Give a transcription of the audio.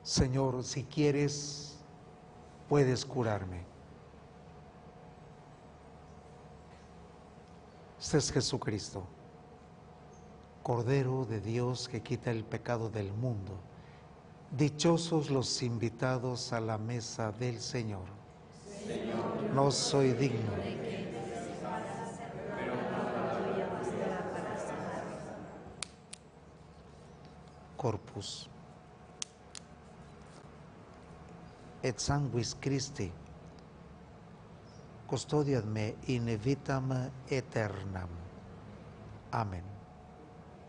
Señor, si quieres, puedes curarme. Este es Jesucristo, Cordero de Dios que quita el pecado del mundo. Dichosos los invitados a la mesa del Señor. Señor, no soy digno de que entres en mi casa, pero una palabra tuya bastará para sanarme. Corpus et sanguis Christi custodiat me in vitam aeternam. Amén.